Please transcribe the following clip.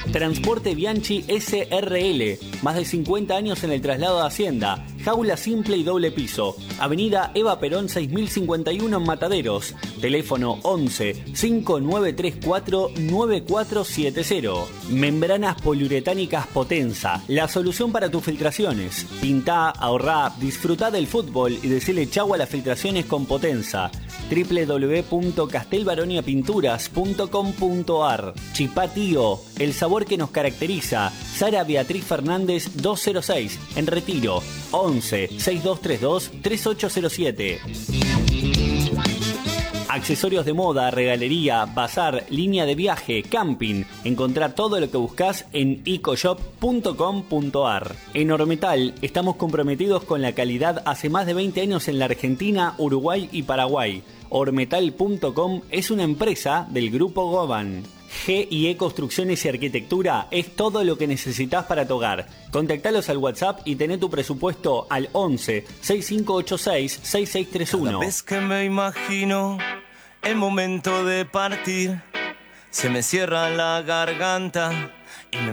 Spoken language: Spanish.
Transporte Bianchi SRL, más de 50 años en el traslado de Hacienda. Jaula simple y doble piso. Avenida Eva Perón 6051 en Mataderos. Teléfono 11 5934 9470. Membranas poliuretánicas Potenza, la solución para tus filtraciones. Pintá, ahorrá, disfrutá del fútbol y decile chau a las filtraciones con Potenza. www.castelbaroniapinturas.com.ar. Chipá Tío, el sabor que nos caracteriza. Sara Beatriz Fernández 206, en Retiro. 11 6232 3807. Accesorios de moda, regalería, bazar, línea de viaje, camping. Encontrá todo lo que buscás en ecoshop.com.ar. En Ormetal estamos comprometidos con la calidad hace más de 20 años en la Argentina, Uruguay y Paraguay. Ormetal.com es una empresa del Grupo Goban. G&E Construcciones y Arquitectura es todo lo que necesitas para tu hogar. Contactalos al WhatsApp y tené tu presupuesto al 11 6586 6631. Cada vez que me imagino el momento de partir, se me cierra la garganta y me